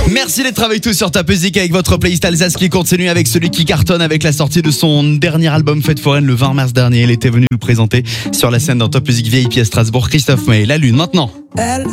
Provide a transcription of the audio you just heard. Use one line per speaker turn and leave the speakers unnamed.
Merci d'être avec tous sur Top Music avec votre playlist Alsace qui continue avec celui qui cartonne avec la sortie de son dernier album Fête Foraine le 20 mars dernier. Il était venu le présenter sur la scène dans Top Music VIP à Strasbourg. Christophe Maé, La Lune maintenant.